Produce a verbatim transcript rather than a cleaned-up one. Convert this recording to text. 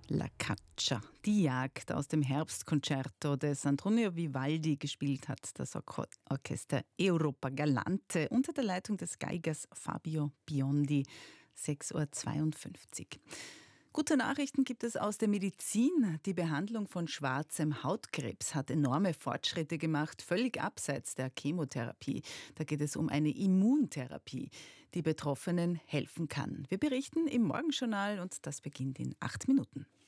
La Caccia, die Jagd aus dem Herbstconcerto des Antonio Vivaldi. Gespielt hat das Or- Orchester Europa Galante unter der Leitung des Geigers Fabio Biondi. sechs Uhr zweiundfünfzig. Gute Nachrichten gibt es aus der Medizin. Die Behandlung von schwarzem Hautkrebs hat enorme Fortschritte gemacht, völlig abseits der Chemotherapie. Da geht es um eine Immuntherapie, die Betroffenen helfen kann. Wir berichten im Morgenjournal und das beginnt in acht Minuten.